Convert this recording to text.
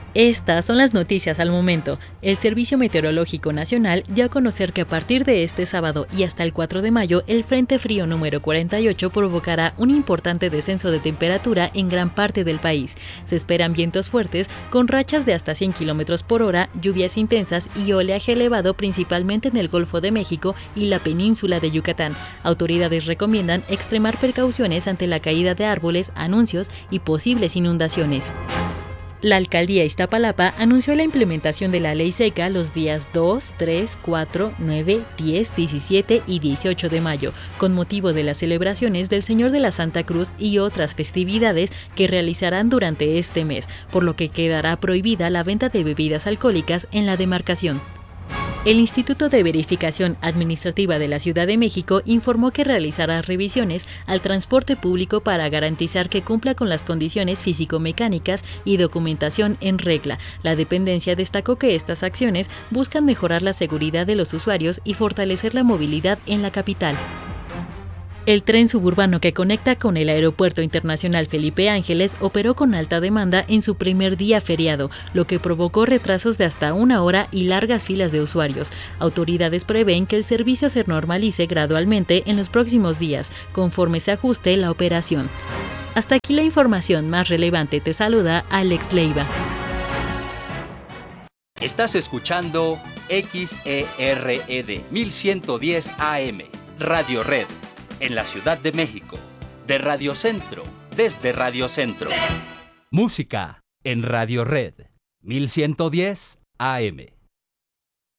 Estas son las noticias al momento. El Servicio Meteorológico Nacional dio a conocer que a partir de este sábado y hasta el 4 de mayo, el Frente Frío número 48 provocará un importante descenso de temperatura en gran parte del país. Se esperan vientos fuertes con rachas de hasta 100 km por hora, lluvias intensas y oleaje elevado principalmente en el Golfo de México y la península de Yucatán. Autoridades recomiendan extremar precauciones ante la caída de árboles, anuncios y posibles inundaciones. La alcaldía Iztapalapa anunció la implementación de la ley seca los días 2, 3, 4, 9, 10, 17 y 18 de mayo, con motivo de las celebraciones del Señor de la Santa Cruz y otras festividades que realizarán durante este mes, por lo que quedará prohibida la venta de bebidas alcohólicas en la demarcación. El Instituto de Verificación Administrativa de la Ciudad de México informó que realizará revisiones al transporte público para garantizar que cumpla con las condiciones físico-mecánicas y documentación en regla. La dependencia destacó que estas acciones buscan mejorar la seguridad de los usuarios y fortalecer la movilidad en la capital. El tren suburbano que conecta con el Aeropuerto Internacional Felipe Ángeles operó con alta demanda en su primer día feriado, lo que provocó retrasos de hasta 1 hora y largas filas de usuarios. Autoridades prevén que el servicio se normalice gradualmente en los próximos días, conforme se ajuste la operación. Hasta aquí la información más relevante. Te saluda Alex Leiva. Estás escuchando XERED 1110 AM, Radio Red. En la Ciudad de México, de Radio Centro, desde Radio Centro. Música en Radio Red, 1110 AM.